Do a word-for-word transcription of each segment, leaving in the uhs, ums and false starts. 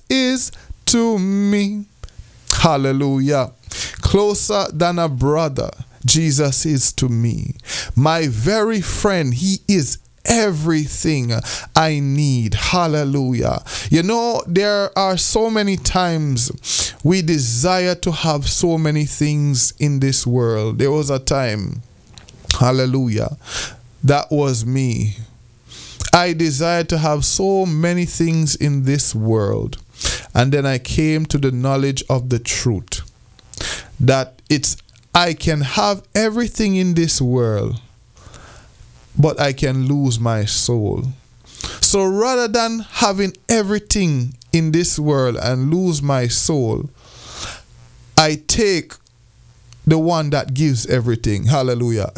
is to me. Hallelujah. Closer than a brother, Jesus is to me. My very friend, he is everything I need. Hallelujah. You know, there are so many times we desire to have so many things in this world. There was a time, hallelujah, that was me. I desired to have so many things in this world. And then I came to the knowledge of the truth that it's I can have everything in this world, but I can lose my soul. So rather than having everything in this world and lose my soul, I take the one that gives everything. Hallelujah.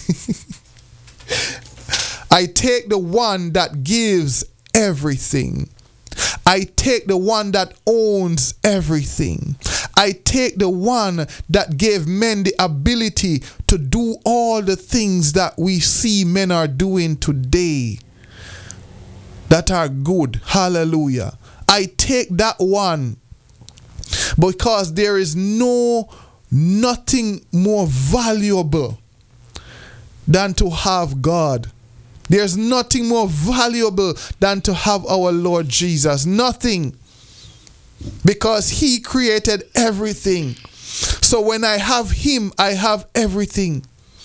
I take the one that gives everything. I take the one that owns everything. I take the one that gave men the ability to do all the things that we see men are doing today that are good. Hallelujah. I take that one because there is no nothing more valuable than to have God. There's nothing more valuable than to have our Lord Jesus. Nothing. Because he created everything. So when I have him, I have everything.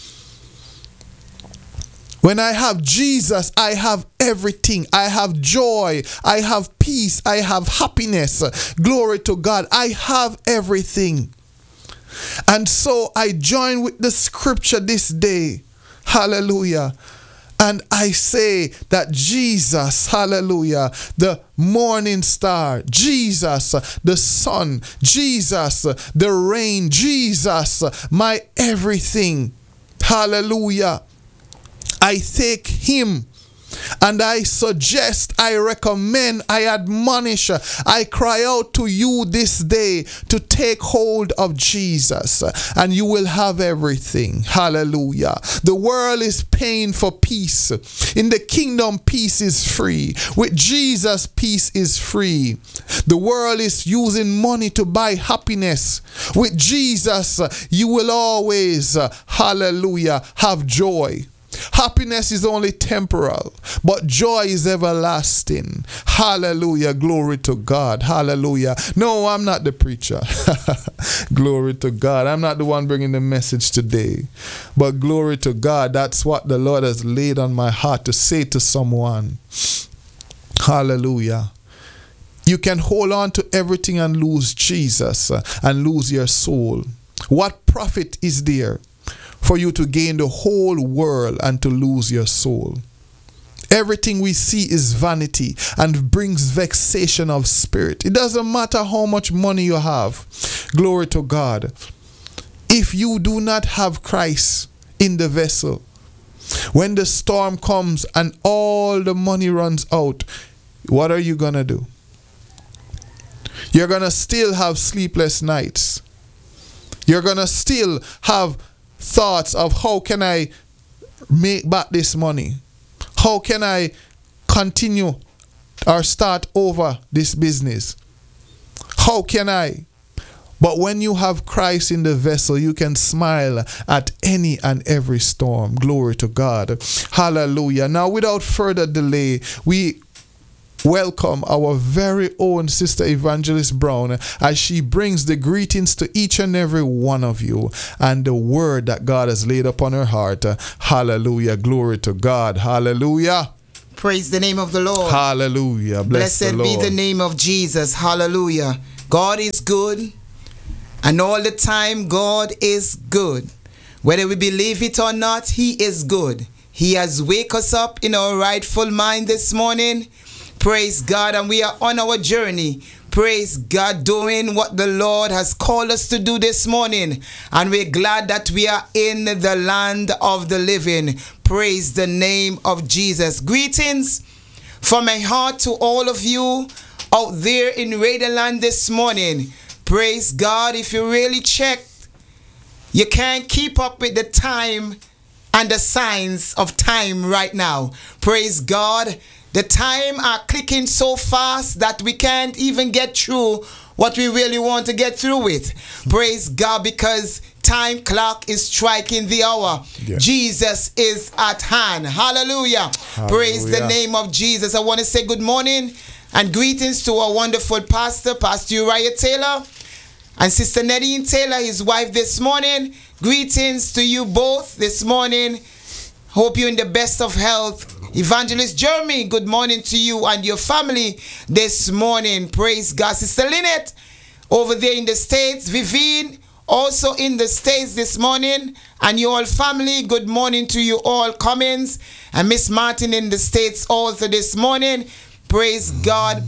When I have Jesus, I have everything. I have joy. I have peace. I have happiness. Glory to God. I have everything. And so I join with the scripture this day. Hallelujah. And I say that Jesus, hallelujah, the morning star, Jesus, the sun, Jesus, the rain, Jesus, my everything, hallelujah. I take him and I suggest, I recommend, I admonish, I cry out to you this day to take hold of Jesus and you will have everything. Hallelujah. The world is paying for peace. In the kingdom, peace is free. With Jesus, peace is free. The world is using money to buy happiness. With Jesus, you will always, hallelujah, have joy. Happiness is only temporal, but joy is everlasting. Hallelujah. Glory to God. Hallelujah. No, I'm not the preacher. Glory to God. I'm not the one bringing the message today. But glory to God. That's what the Lord has laid on my heart to say to someone. Hallelujah. You can hold on to everything and lose Jesus and lose your soul. What profit is there for you to gain the whole world and to lose your soul? Everything we see is vanity and brings vexation of spirit. It doesn't matter how much money you have. Glory to God. If you do not have Christ in the vessel, when the storm comes and all the money runs out, what are you going to do? You're going to still have sleepless nights. You're going to still have thoughts of how can I make back this money? How can I continue or start over this business? How can I? But when you have Christ in the vessel, you can smile at any and every storm. Glory to God. Hallelujah. Now, without further delay, we welcome our very own Sister Evangelist Brown as she brings the greetings to each and every one of you and the word that God has laid upon her heart. Hallelujah. Glory to God. Hallelujah. Praise the name of the Lord. Hallelujah. Bless Blessed the Lord. be the name of Jesus. Hallelujah. God is good, and all the time God is good. Whether we believe it or not, he is good. He has wake us up in our rightful mind this morning. Praise God, and we are on our journey. Praise God, doing what the Lord has called us to do this morning. And we're glad that we are in the land of the living. Praise the name of Jesus. Greetings from my heart to all of you out there in Raiderland this morning. Praise God. If you really check, you can't keep up with the time and the signs of time right now. Praise God. The time are clicking so fast that we can't even get through what we really want to get through with. Praise God, because time clock is striking the hour. Yeah. Jesus is at hand. Hallelujah. Hallelujah. Praise the name of Jesus. I want to say good morning and greetings to our wonderful pastor, Pastor Uriah Taylor, and Sister Nadine Taylor, his wife, this morning. Greetings to you both this morning. Hope you're in the best of health. Evangelist Jeremy, good morning to you and your family this morning. Praise God. Sister Lynette, over there in the States. Vivine, also in the States this morning. And your whole family, good morning to you all. Cummins and Miss Martin in the States also this morning. Praise God.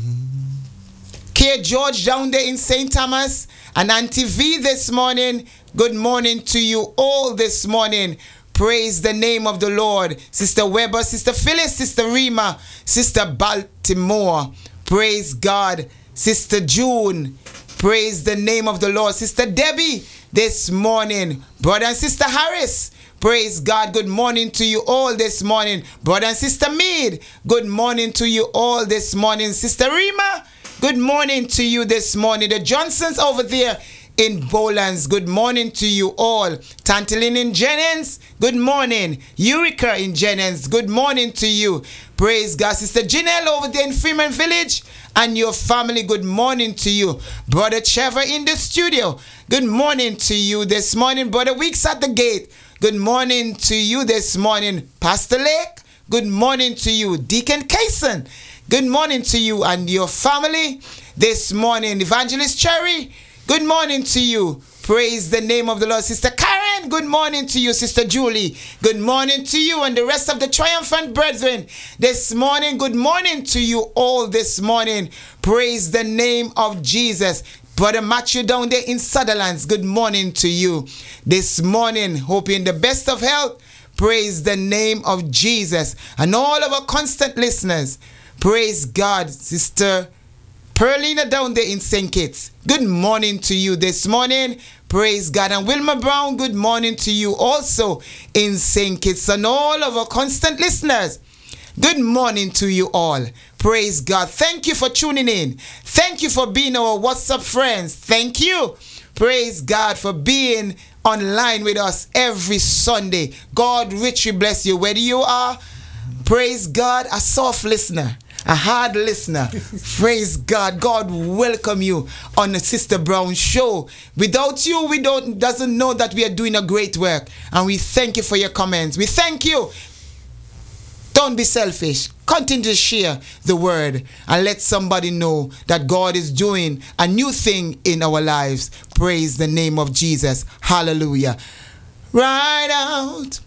K. George down there in Saint Thomas. And Auntie V this morning. Good morning to you all this morning. Praise the name of the Lord. Sister Weber, Sister Phyllis, Sister Rima, Sister Baltimore. Praise God. Sister June. Praise the name of the Lord. Sister Debbie this morning. Brother and Sister Harris. Praise God. Good morning to you all this morning. Brother and Sister Mead. Good morning to you all this morning. Sister Rima. Good morning to you this morning. The Johnsons over there in Bowlands, good morning to you all. Tantalin in Jennings, good morning. Eureka in Jennings, good morning to you. Praise God. Sister Janelle over there in Freeman Village and your family, good morning to you. Brother Trevor in the studio, good morning to you this morning. Brother Weeks at the gate, good morning to you this morning. Pastor Lake, good morning to you. Deacon Kaysen, good morning to you and your family this morning. Evangelist Cherry, good morning to you. Praise the name of the Lord. Sister Karen, good morning to you. Sister Julie, good morning to you and the rest of the triumphant brethren this morning. Good morning to you all this morning. Praise the name of Jesus. Brother Matthew down there in Sutherlands, good morning to you this morning. Hope you're in the best of health. Praise the name of Jesus. And all of our constant listeners, praise God. Sister Perlina down there in Saint Kitts, good morning to you this morning. Praise God. And Wilma Brown, good morning to you also in Saint Kitts. And all of our constant listeners, good morning to you all. Praise God. Thank you for tuning in. Thank you for being our WhatsApp friends. Thank you. Praise God for being online with us every Sunday. God richly bless you. Whether you are, praise God, a soft listener, a hard listener, praise God. God welcome you on the Sister Brown Show. Without you, we don't doesn't know that we are doing a great work. And we thank you for your comments. We thank you. Don't be selfish. Continue to share the word and let somebody know that God is doing a new thing in our lives. Praise the name of Jesus. Hallelujah. Right out